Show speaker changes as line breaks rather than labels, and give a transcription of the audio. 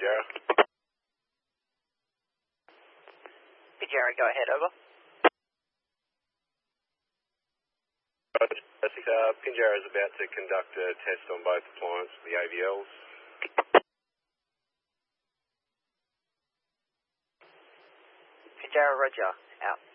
Pinjarra.
Pinjarra, go ahead, over.
Pinjarra is about to conduct a test on both appliances, the AVLs.
Pinjarra, roger, out.